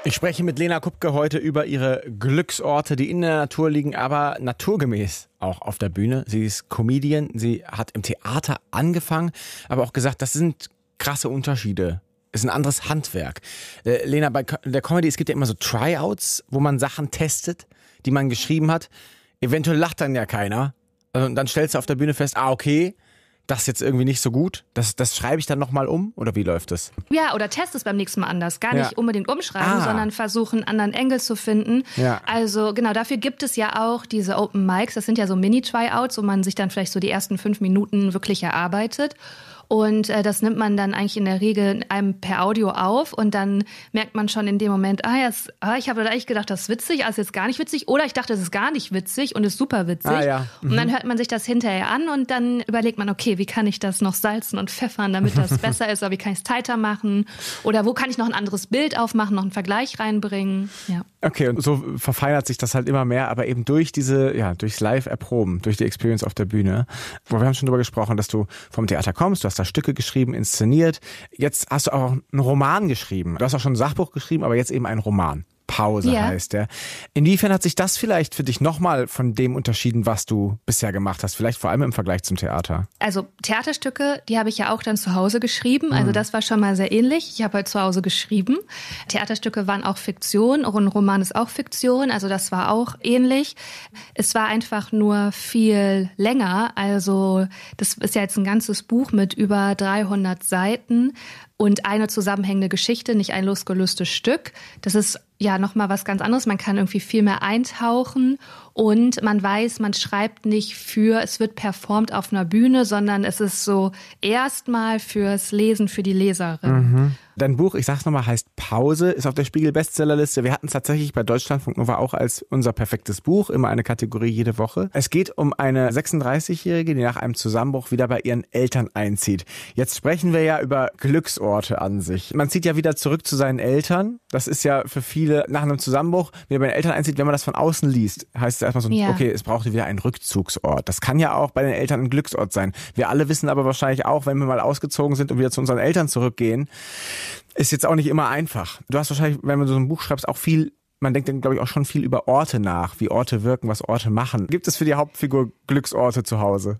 Ich spreche mit Lena Kupke heute über ihre Glücksorte, die in der Natur liegen, aber naturgemäß auch auf der Bühne. Sie ist Comedian, sie hat im Theater angefangen, aber auch gesagt, das sind krasse Unterschiede. Es ist ein anderes Handwerk. Lena, bei der Comedy, es gibt ja immer so Tryouts, wo man Sachen testet, die man geschrieben hat. Eventuell lacht dann ja keiner. Und dann stellst du auf der Bühne fest, okay, das ist jetzt irgendwie nicht so gut. Das schreibe ich dann nochmal um? Oder wie läuft das? Ja, oder test es beim nächsten Mal anders. Gar nicht unbedingt umschreiben, sondern versuchen, einen anderen Engel zu finden. Ja. Also genau, dafür gibt es ja auch diese Open Mics. Das sind ja so Mini-Tryouts, wo man sich dann vielleicht so die ersten 5 Minuten wirklich erarbeitet. Und das nimmt man dann eigentlich in der Regel einem per Audio auf und dann merkt man schon in dem Moment, ich habe da eigentlich gedacht, das ist witzig, also jetzt gar nicht witzig, oder ich dachte, es ist gar nicht witzig und ist super witzig. Und dann hört man sich das hinterher an und dann überlegt man, okay, wie kann ich das noch salzen und pfeffern, damit das besser ist, oder wie kann ich es tighter machen oder wo kann ich noch ein anderes Bild aufmachen, noch einen Vergleich reinbringen. Ja. Okay, und so verfeinert sich das halt immer mehr, aber eben durch durchs Live-Erproben, durch die Experience auf der Bühne. Wir haben schon darüber gesprochen, dass du vom Theater kommst, du hast da Stücke geschrieben, inszeniert. Jetzt hast du auch einen Roman geschrieben. Du hast auch schon ein Sachbuch geschrieben, aber jetzt eben ein Roman. Pause heißt der. Inwiefern hat sich das vielleicht für dich nochmal von dem unterschieden, was du bisher gemacht hast? Vielleicht vor allem im Vergleich zum Theater. Also Theaterstücke, die habe ich ja auch dann zu Hause geschrieben. Also das war schon mal sehr ähnlich. Ich habe halt zu Hause geschrieben. Theaterstücke waren auch Fiktion. Auch ein Roman ist auch Fiktion. Also das war auch ähnlich. Es war einfach nur viel länger. Also das ist ja jetzt ein ganzes Buch mit über 300 Seiten. Und eine zusammenhängende Geschichte, nicht ein losgelöstes Stück. Das ist ja nochmal was ganz anderes. Man kann irgendwie viel mehr eintauchen und man weiß, man schreibt nicht es wird performt auf einer Bühne, sondern es ist so erstmal fürs Lesen, für die Leserin. Mhm. Dein Buch, ich sag's nochmal, heißt Pause, ist auf der Spiegel-Bestsellerliste. Wir hatten es tatsächlich bei Deutschlandfunk Nova auch als unser perfektes Buch, immer eine Kategorie jede Woche. Es geht um eine 36-Jährige, die nach einem Zusammenbruch wieder bei ihren Eltern einzieht. Jetzt sprechen wir ja über Glücksorte an sich. Man zieht ja wieder zurück zu seinen Eltern. Das ist ja für viele nach einem Zusammenbruch, wieder bei den Eltern einzieht, wenn man das von außen liest, heißt es erstmal so, okay, es braucht wieder einen Rückzugsort. Das kann ja auch bei den Eltern ein Glücksort sein. Wir alle wissen aber wahrscheinlich auch, wenn wir mal ausgezogen sind und wieder zu unseren Eltern zurückgehen, ist jetzt auch nicht immer einfach. Du hast wahrscheinlich, wenn du so ein Buch schreibst, auch viel, man denkt dann, glaube ich, auch schon viel über Orte nach, wie Orte wirken, was Orte machen. Gibt es für die Hauptfigur Glücksorte zu Hause?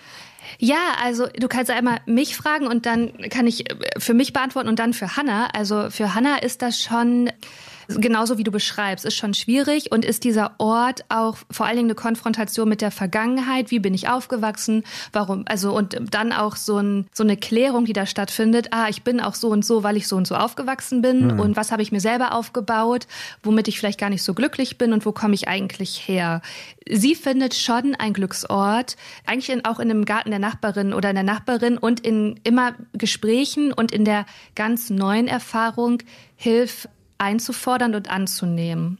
Ja, also du kannst einmal mich fragen und dann kann ich für mich beantworten und dann für Hannah. Also für Hannah ist das schon genauso wie du beschreibst, ist schon schwierig und ist dieser Ort auch vor allen Dingen eine Konfrontation mit der Vergangenheit. Wie bin ich aufgewachsen? Warum? Also und dann auch so eine Klärung, die da stattfindet. Ich bin auch so und so, weil ich so und so aufgewachsen bin. Und was habe ich mir selber aufgebaut, womit ich vielleicht gar nicht so glücklich bin und wo komme ich eigentlich her? Sie findet schon einen Glücksort, eigentlich auch in dem Garten der Nachbarin oder der Nachbarin und in immer Gesprächen und in der ganz neuen Erfahrung Hilfe einzufordern und anzunehmen.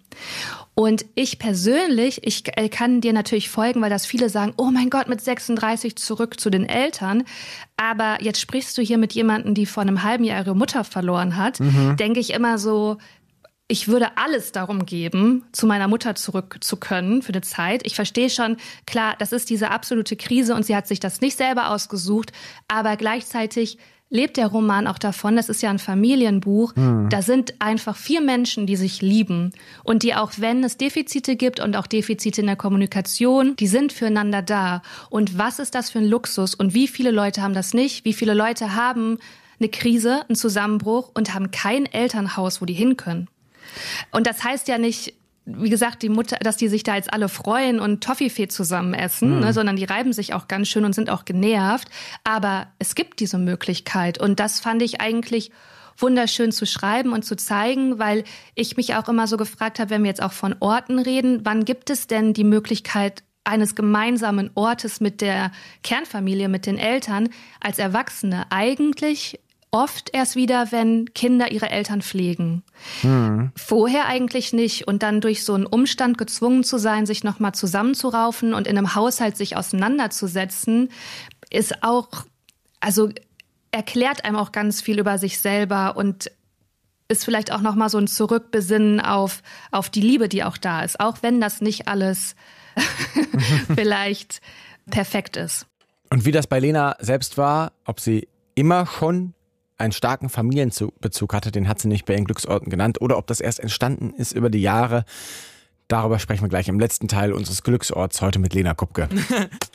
Und ich persönlich, ich kann dir natürlich folgen, weil das viele sagen, oh mein Gott, mit 36 zurück zu den Eltern. Aber jetzt sprichst du hier mit jemandem, die vor einem halben Jahr ihre Mutter verloren hat. Denke ich immer so, ich würde alles darum geben, zu meiner Mutter zurück zu können für eine Zeit. Ich verstehe schon, klar, das ist diese absolute Krise und sie hat sich das nicht selber ausgesucht. Aber gleichzeitig lebt der Roman auch davon, das ist ja ein Familienbuch, da sind einfach 4 Menschen, die sich lieben und die auch, wenn es Defizite gibt und auch Defizite in der Kommunikation, die sind füreinander da. Und was ist das für ein Luxus und wie viele Leute haben das nicht? Wie viele Leute haben eine Krise, einen Zusammenbruch und haben kein Elternhaus, wo die hin können? Und das heißt ja nicht, wie gesagt, die Mutter, dass die sich da jetzt alle freuen und Toffifee zusammen essen, ne, sondern die reiben sich auch ganz schön und sind auch genervt. Aber es gibt diese Möglichkeit und das fand ich eigentlich wunderschön zu schreiben und zu zeigen, weil ich mich auch immer so gefragt habe, wenn wir jetzt auch von Orten reden, wann gibt es denn die Möglichkeit eines gemeinsamen Ortes mit der Kernfamilie, mit den Eltern als Erwachsene? Eigentlich oft erst wieder, wenn Kinder ihre Eltern pflegen. Vorher eigentlich nicht. Und dann durch so einen Umstand gezwungen zu sein, sich nochmal zusammenzuraufen und in einem Haushalt sich auseinanderzusetzen, ist auch, also erklärt einem auch ganz viel über sich selber und ist vielleicht auch nochmal so ein Zurückbesinnen auf die Liebe, die auch da ist. Auch wenn das nicht alles vielleicht perfekt ist. Und wie das bei Lena selbst war, ob sie immer schon einen starken Familienbezug hatte, den hat sie nicht bei ihren Glücksorten genannt, oder ob das erst entstanden ist über die Jahre. Darüber sprechen wir gleich im letzten Teil unseres Glücksorts heute mit Lena Kupke.